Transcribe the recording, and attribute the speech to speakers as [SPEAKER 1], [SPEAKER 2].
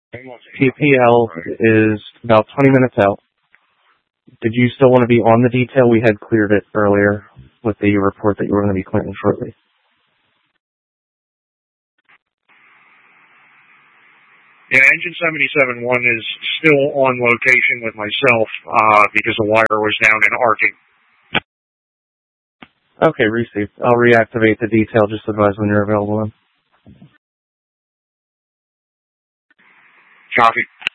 [SPEAKER 1] PPL is about 20 minutes out. Did you still want to be on the detail? We had cleared it earlier with the report that you were going to be clearing shortly.
[SPEAKER 2] Yeah, engine 77-1 is still on location with myself because the wire was down and arcing.
[SPEAKER 1] Okay, received. I'll reactivate the detail. Just advise when you're available then.
[SPEAKER 2] Copy.